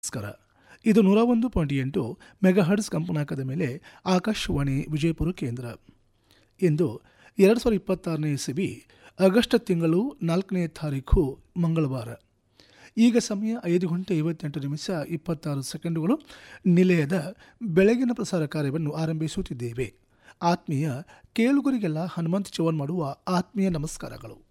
ನಮಸ್ಕಾರ. ಇದು 101.8 ಮೆಗಾಹರ್ಟ್ಸ್ ಕಂಪನಾಂಕದ ಮೇಲೆ ಆಕಾಶವಾಣಿ ವಿಜಯಪುರ ಕೇಂದ್ರ. ಇಂದು 2026ನೇ ಇಸವಿ ಆಗಸ್ಟ್ ತಿಂಗಳು 4ನೇ ತಾರೀಖು ಮಂಗಳವಾರ. ಈಗ ಸಮಯ 5:58:26 ನಿಲಯದ ಬೆಳಗಿನ ಪ್ರಸಾರ ಕಾರ್ಯವನ್ನು ಆರಂಭಿಸುತ್ತಿದ್ದೇವೆ. ಆತ್ಮೀಯ ಕೇಳುಗರಿಗೆಲ್ಲ ಹನುಮಂತ ಚೌಹಾಣ್ ಮಾಡುವ ಆತ್ಮೀಯ ನಮಸ್ಕಾರಗಳು.